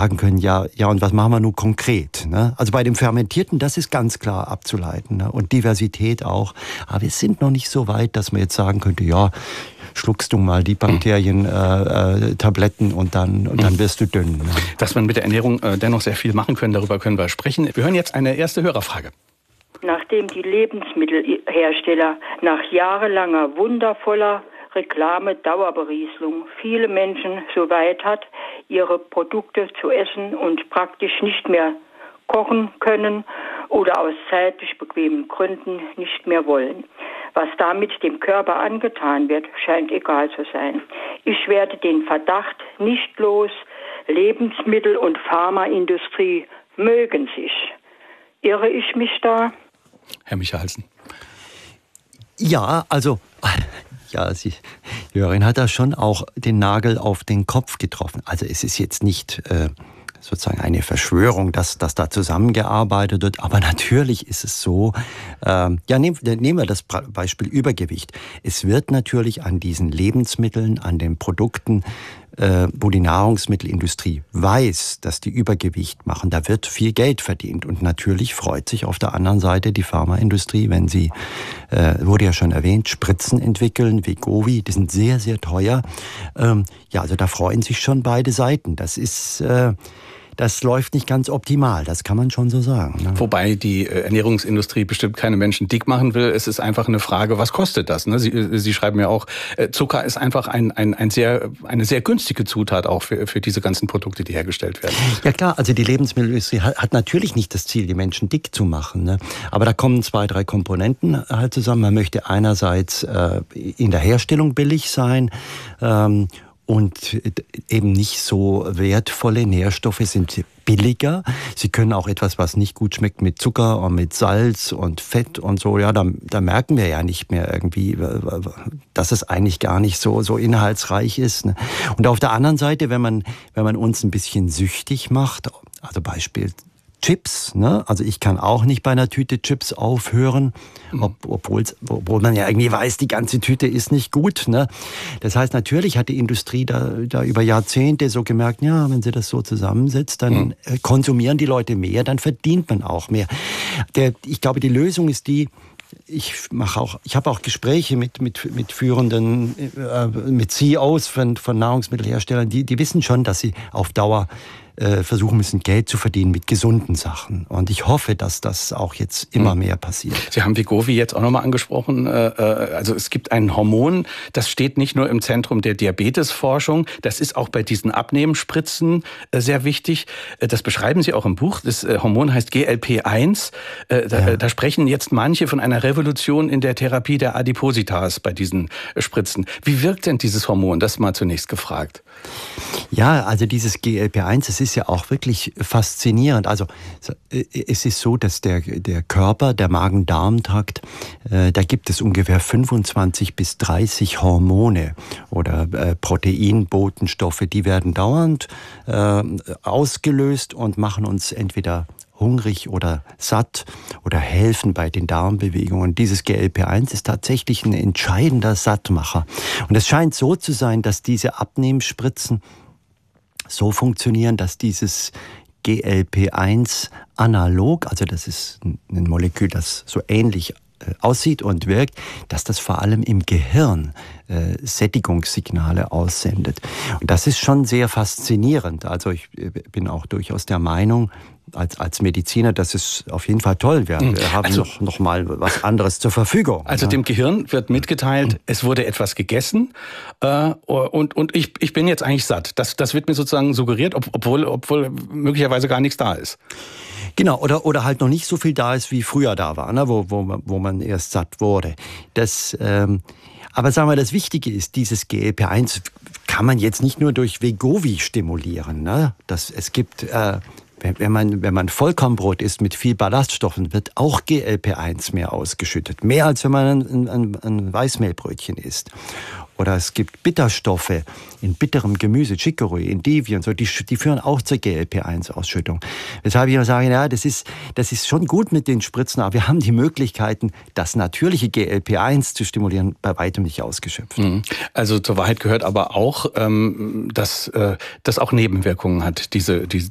sagen können, ja, und was machen wir nun konkret? Ne? Also bei dem Fermentierten, das ist ganz klar abzuleiten, ne? Und Diversität auch. Aber wir sind noch nicht so weit, dass man jetzt sagen könnte, ja, schluckst du mal die Bakterien-Tabletten und dann wirst du dünn. Ne? Dass man mit der Ernährung dennoch sehr viel machen können, darüber können wir sprechen. Wir hören jetzt eine erste Hörerfrage. Nachdem die Lebensmittelhersteller nach jahrelanger wundervoller Reklame Dauerberieselung viele Menschen so weit hat, ihre Produkte zu essen und praktisch nicht mehr kochen können oder aus zeitlich bequemen Gründen nicht mehr wollen. Was damit dem Körper angetan wird, scheint egal zu sein. Ich werde den Verdacht nicht los, Lebensmittel- und Pharmaindustrie mögen sich. Irre ich mich da? Herr Michalsen. Ja, also, ja, Jörn hat da schon auch den Nagel auf den Kopf getroffen. Also es ist jetzt nicht sozusagen eine Verschwörung, dass da zusammengearbeitet wird. Aber natürlich ist es so, nehmen wir das Beispiel Übergewicht. Es wird natürlich an diesen Lebensmitteln, an den Produkten, wo die Nahrungsmittelindustrie weiß, dass die Übergewicht machen, da wird viel Geld verdient. Und natürlich freut sich auf der anderen Seite die Pharmaindustrie, wenn sie, wurde ja schon erwähnt, Spritzen entwickeln, Wegovy, die sind sehr, sehr teuer. Also da freuen sich schon beide Seiten. Das läuft nicht ganz optimal, das kann man schon so sagen. Ne? Wobei die Ernährungsindustrie bestimmt keine Menschen dick machen will. Es ist einfach eine Frage, was kostet das? Ne? Sie schreiben ja auch, Zucker ist einfach eine sehr günstige Zutat auch für diese ganzen Produkte, die hergestellt werden. Ja klar, also die Lebensmittelindustrie hat natürlich nicht das Ziel, die Menschen dick zu machen. Ne? Aber da kommen 2, 3 Komponenten halt zusammen. Man möchte einerseits in der Herstellung billig sein, und eben nicht so wertvolle Nährstoffe sind billiger. Sie können auch etwas, was nicht gut schmeckt, mit Zucker und mit Salz und Fett und so. Ja, da merken wir ja nicht mehr irgendwie, dass es eigentlich gar nicht so inhaltsreich ist. Ne? Und auf der anderen Seite, wenn man uns ein bisschen süchtig macht, also Beispiel Chips, ne? Also ich kann auch nicht bei einer Tüte Chips aufhören, obwohl man ja irgendwie weiß, die ganze Tüte ist nicht gut, ne? Das heißt, natürlich hat die Industrie da über Jahrzehnte so gemerkt, ja, wenn sie das so zusammensetzt, dann konsumieren die Leute mehr, dann verdient man auch mehr. Ich glaube, die Lösung ist die, ich habe auch Gespräche mit führenden, mit CEOs von Nahrungsmittelherstellern, die wissen schon, dass sie auf Dauer versuchen müssen, Geld zu verdienen mit gesunden Sachen. Und ich hoffe, dass das auch jetzt immer mehr passiert. Sie haben Wegovy jetzt auch nochmal angesprochen. Also es gibt ein Hormon, das steht nicht nur im Zentrum der Diabetesforschung, das ist auch bei diesen Abnehmspritzen sehr wichtig. Das beschreiben Sie auch im Buch. Das Hormon heißt GLP-1. Da sprechen jetzt manche von einer Revolution in der Therapie der Adipositas bei diesen Spritzen. Wie wirkt denn dieses Hormon? Das mal zunächst gefragt. Ja, also dieses GLP-1, das ist ja auch wirklich faszinierend. Also es ist so, dass der Körper, der Magen-Darm-Trakt, da gibt es ungefähr 25 bis 30 Hormone oder Proteinbotenstoffe, die werden dauernd ausgelöst und machen uns entweder hungrig oder satt oder helfen bei den Darmbewegungen. Dieses GLP-1 ist tatsächlich ein entscheidender Sattmacher. Und es scheint so zu sein, dass diese Abnehmspritzen so funktionieren, dass dieses GLP-1 analog, also das ist ein Molekül, das so ähnlich aussieht und wirkt, dass das vor allem im Gehirn Sättigungssignale aussendet. Und das ist schon sehr faszinierend. Also ich bin auch durchaus der Meinung, als Mediziner, dass es auf jeden Fall toll wäre. Wir haben noch mal was anderes zur Verfügung. Also dem Gehirn wird mitgeteilt, es wurde etwas gegessen und ich bin jetzt eigentlich satt. Das wird mir sozusagen suggeriert, obwohl möglicherweise gar nichts da ist. Genau, oder halt noch nicht so viel da ist, wie früher da war, ne, wo man erst satt wurde. Aber sagen wir, das Wichtige ist, dieses GLP-1 kann man jetzt nicht nur durch Wegovy stimulieren. Ne? Es gibt, wenn man Vollkornbrot isst mit viel Ballaststoffen, wird auch GLP-1 mehr ausgeschüttet. Mehr als wenn man ein Weißmehlbrötchen isst. Oder es gibt Bitterstoffe in bitterem Gemüse, Chicorée, Endivie und so, die führen auch zur GLP-1-Ausschüttung. Weshalb ich immer sage, ja, das ist schon gut mit den Spritzen, aber wir haben die Möglichkeiten, das natürliche GLP-1 zu stimulieren, bei weitem nicht ausgeschöpft. Also zur Wahrheit gehört aber auch, dass das auch Nebenwirkungen hat, diese